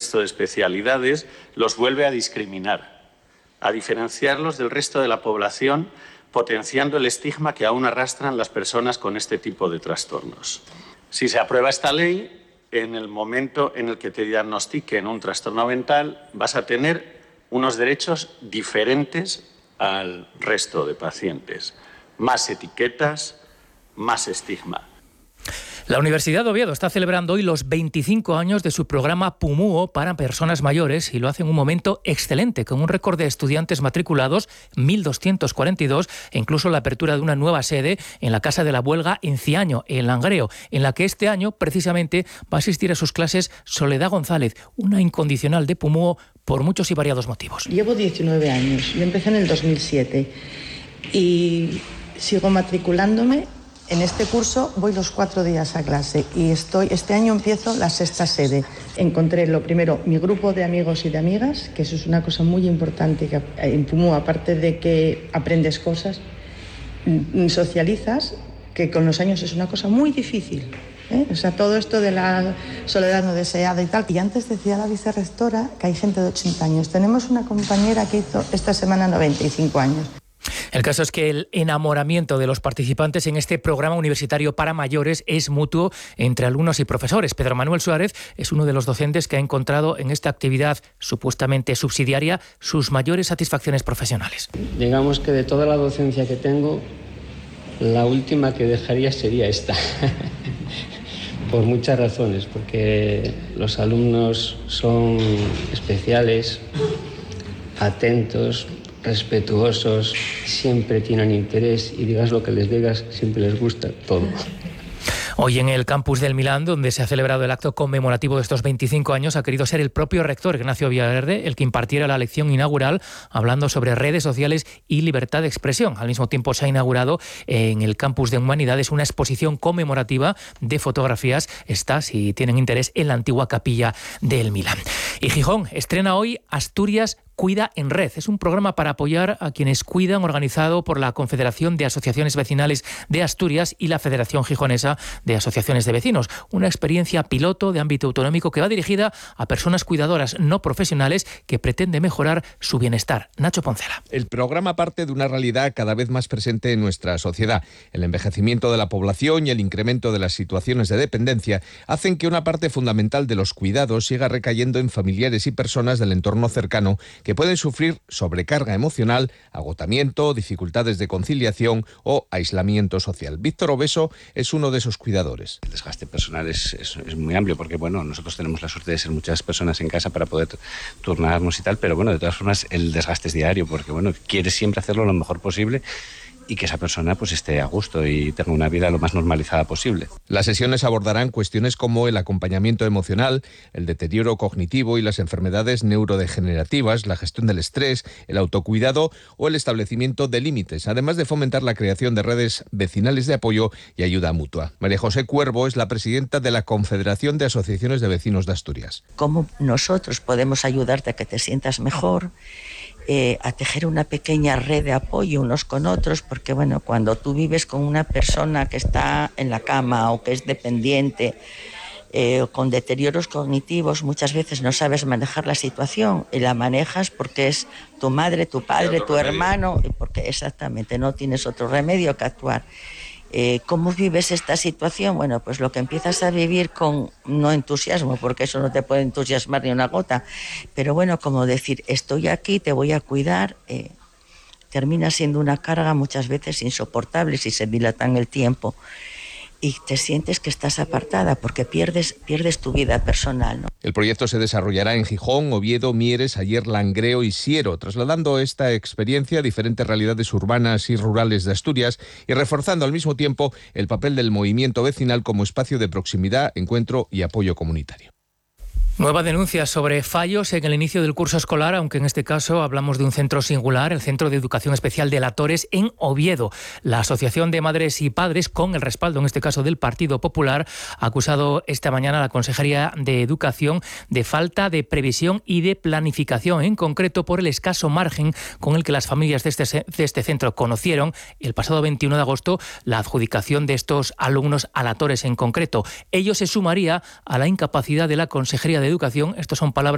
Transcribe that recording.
resto de especialidades, los vuelve a discriminar, a diferenciarlos del resto de la población, potenciando el estigma que aún arrastran las personas con este tipo de trastornos. Si se aprueba esta ley, en el momento en el que te diagnostiquen un trastorno mental, vas a tener unos derechos diferentes al resto de pacientes. Más etiquetas, más estigma. La Universidad de Oviedo está celebrando hoy los 25 años de su programa PUMUO para personas mayores y lo hace en un momento excelente, con un récord de estudiantes matriculados, 1.242, e incluso la apertura de una nueva sede en la Casa de la Huelga en Ciaño, en Langreo, en la que este año precisamente va a asistir a sus clases Soledad González, una incondicional de PUMUO por muchos y variados motivos. Llevo 19 años, yo empecé en el 2007 y sigo matriculándome. En este curso voy los 4 días a clase y este año empiezo la 6ª sede. Encontré lo primero, mi grupo de amigos y de amigas, que eso es una cosa muy importante que en PUMUO, aparte de que aprendes cosas, socializas, que con los años es una cosa muy difícil. O sea, todo esto de la soledad no deseada y tal. Y antes decía la vicerrectora que hay gente de 80 años. Tenemos una compañera que hizo esta semana 95 años. El caso es que el enamoramiento de los participantes en este programa universitario para mayores es mutuo entre alumnos y profesores. Pedro Manuel Suárez es uno de los docentes que ha encontrado en esta actividad supuestamente subsidiaria sus mayores satisfacciones profesionales. Digamos que de toda la docencia que tengo, la última que dejaría sería esta. Por muchas razones, porque los alumnos son especiales, atentos, respetuosos, siempre tienen interés y digas lo que les digas, siempre les gusta todo. Hoy en el campus del Milán, donde se ha celebrado el acto conmemorativo de estos 25 años, ha querido ser el propio rector Ignacio Villaverde el que impartiera la lección inaugural hablando sobre redes sociales y libertad de expresión. Al mismo tiempo se ha inaugurado en el campus de Humanidades una exposición conmemorativa de fotografías. Está, si tienen interés, en la antigua capilla del Milán. Y Gijón estrena hoy Asturias Cuida en Red. Es un programa para apoyar a quienes cuidan, organizado por la Confederación de Asociaciones Vecinales de Asturias y la Federación Gijonesa de Asociaciones de Vecinos. Una experiencia piloto de ámbito autonómico que va dirigida a personas cuidadoras no profesionales que pretende mejorar su bienestar. Nacho Poncela. El programa parte de una realidad cada vez más presente en nuestra sociedad. El envejecimiento de la población y el incremento de las situaciones de dependencia hacen que una parte fundamental de los cuidados siga recayendo en familiares y personas del entorno cercano que pueden sufrir sobrecarga emocional, agotamiento, dificultades de conciliación o aislamiento social. Víctor Obeso es uno de esos cuidadores. El desgaste personal es muy amplio porque, bueno, nosotros tenemos la suerte de ser muchas personas en casa para poder turnarnos y tal, pero bueno, de todas formas el desgaste es diario porque, bueno, quieres siempre hacerlo lo mejor posible y que esa persona pues esté a gusto y tenga una vida lo más normalizada posible. Las sesiones abordarán cuestiones como el acompañamiento emocional, el deterioro cognitivo y las enfermedades neurodegenerativas, la gestión del estrés, el autocuidado o el establecimiento de límites, además de fomentar la creación de redes vecinales de apoyo y ayuda mutua. María José Cuervo es la presidenta de la Confederación de Asociaciones de Vecinos de Asturias. ¿Cómo nosotros podemos ayudarte a que te sientas mejor? A tejer una pequeña red de apoyo unos con otros, porque bueno, cuando tú vives con una persona que está en la cama o que es dependiente o con deterioros cognitivos, muchas veces no sabes manejar la situación y la manejas porque es tu madre, tu padre, tu hermano, y porque exactamente no tienes otro remedio que actuar. ¿Cómo vives esta situación? Bueno, pues lo que empiezas a vivir con no entusiasmo, porque eso no te puede entusiasmar ni una gota, pero bueno, como decir, estoy aquí, te voy a cuidar, termina siendo una carga muchas veces insoportable si se dilata en el tiempo y te sientes que estás apartada porque pierdes tu vida personal, ¿no? El proyecto se desarrollará en Gijón, Oviedo, Mieres, Aller, Langreo y Siero, trasladando esta experiencia a diferentes realidades urbanas y rurales de Asturias y reforzando al mismo tiempo el papel del movimiento vecinal como espacio de proximidad, encuentro y apoyo comunitario. Nueva denuncia sobre fallos en el inicio del curso escolar, aunque en este caso hablamos de un centro singular, el Centro de Educación Especial de La Torres en Oviedo. La Asociación de Madres y Padres, con el respaldo en este caso del Partido Popular, ha acusado esta mañana a la Consejería de Educación de falta de previsión y de planificación, en concreto por el escaso margen con el que las familias de este centro conocieron el pasado 21 de agosto la adjudicación de estos alumnos a La Torres en concreto. Ello se sumaría a la incapacidad de la Consejería de Educación, estos son palabras